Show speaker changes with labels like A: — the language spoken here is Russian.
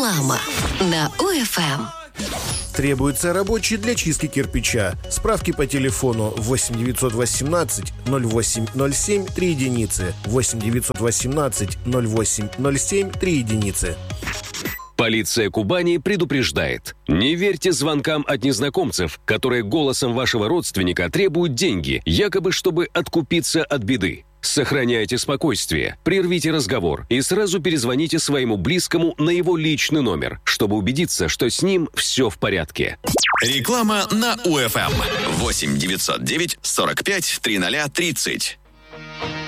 A: Реклама на УФМ.
B: Требуется рабочий для чистки кирпича. Справки по телефону 8 918 0807 3 единицы. 8 918 0807 3 единицы.
C: Полиция Кубани предупреждает. Не верьте звонкам от незнакомцев, которые голосом вашего родственника требуют деньги, якобы чтобы откупиться от беды. Сохраняйте спокойствие, прервите разговор и сразу перезвоните своему близкому на его личный номер, чтобы убедиться, что с ним все в порядке.
D: Реклама на УФМ. 8 909 45 00 30.